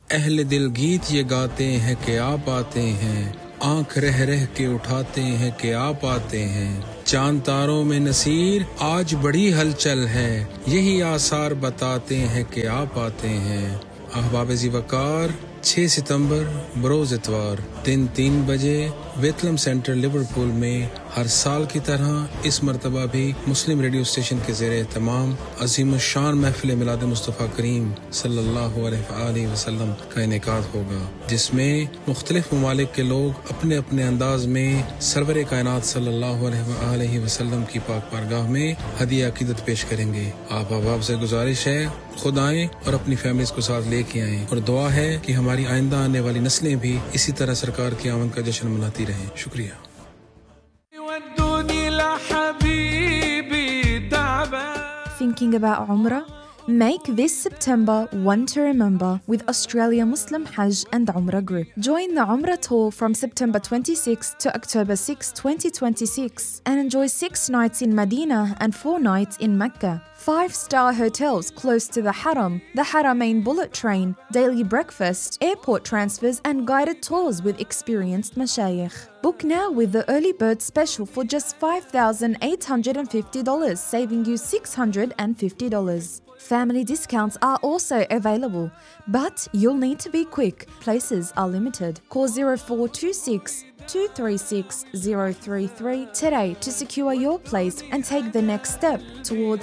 اہل دل گیت یہ گاتے ہیں کہ آپ آتے ہیں، آنکھ رہ رہ کے اٹھاتے ہیں کہ آپ آتے ہیں، چاند تاروں میں نصیر آج بڑی ہلچل ہے، یہی آثار بتاتے ہیں کہ آپ آتے ہیں۔ احباب ذی وقار، 6 ستمبر بروز اتوار، دن 3 بجے ویتلم سینٹر لیورپول میں ہر سال کی طرح اس مرتبہ بھی مسلم ریڈیو اسٹیشن کے زیر اہتمام عظیم الشان محفل میلاد مصطفیٰ کریم صلی اللہ علیہ وآلہ وسلم کا انعقاد ہوگا، جس میں مختلف ممالک کے لوگ اپنے اپنے انداز میں سرور کائنات صلی اللہ علیہ وآلہ وسلم کی پاک بارگاہ میں ہدیہ عقیدت پیش کریں گے۔ آپ احباب سے گزارش ہے خود آئیں اور اپنی فیملیز کو ساتھ لے کے آئیں، اور دعا ہے کہ ہماری آئندہ آنے والی نسلیں بھی اسی طرح سرکار کی آمد کا جشن مناتی رہیں۔ شکریہ۔ Thinking about Umrah? Make this September one to remember with Australia Muslim Hajj and Umrah Group. Join the Umrah tour from September 26 to October 6, 2026 and enjoy 6 nights in Medina and 4 nights in Mecca. 5-star hotels close to the Haram, the Haramain bullet train, daily breakfast, airport transfers and guided tours with experienced mashayikh. Book now with the early bird special for just $5,850, saving you $650. Family discounts are also available, but you'll need to be quick. Places are limited. Call 0426 236 033 today to secure your place and take the next step towards